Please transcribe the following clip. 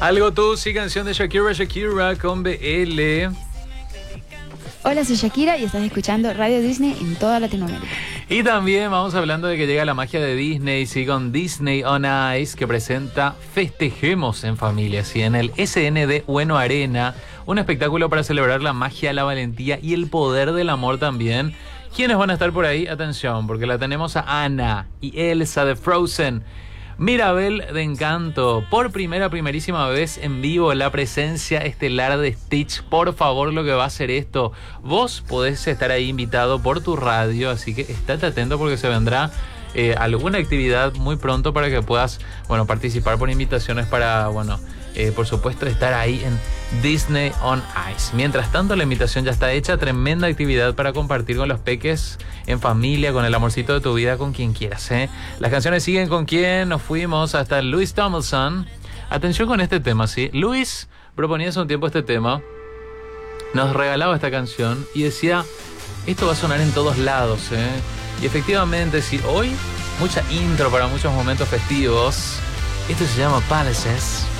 Algo tú, sí, canción de Shakira con BL. Hola, soy Shakira y estás escuchando Radio Disney en toda Latinoamérica. Y también vamos hablando de que llega la magia de Disney, sí, con Disney on Ice, que presenta Festejemos en Familia, sí, en el SND Bueno Arena, un espectáculo para celebrar la magia, la valentía y el poder del amor también. ¿Quiénes van a estar por ahí? Atención, porque la tenemos a Anna y Elsa de Frozen, Mirabel de Encanto, por primerísima vez en vivo, la presencia estelar de Stitch. Por favor, lo que va a hacer esto, vos podés estar ahí invitado por tu radio, así que estate atento porque se vendrá alguna actividad muy pronto para que puedas, participar por invitaciones para, por supuesto, estar ahí en Disney on Ice. Mientras tanto, la invitación ya está hecha. Tremenda actividad para compartir con los peques, en familia, con el amorcito de tu vida, con quien quieras, ¿eh? Las canciones siguen con quién. Nos fuimos hasta Louis Tomlinson. Atención con este tema, ¿sí? Louis proponía hace un tiempo este tema, nos regalaba esta canción y decía, esto va a sonar en todos lados, ¿eh? Y efectivamente, sí, hoy mucha intro para muchos momentos festivos. Esto se llama Palaces.